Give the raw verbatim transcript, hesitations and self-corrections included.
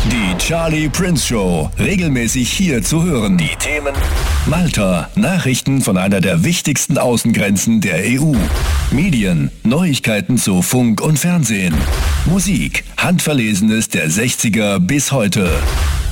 Die Charlie Prince Show. Regelmäßig hier zu hören. Die Themen: Malta. Nachrichten von einer der wichtigsten Außengrenzen der E U. Medien. Neuigkeiten zu Funk und Fernsehen. Musik. Handverlesenes der sechziger bis heute.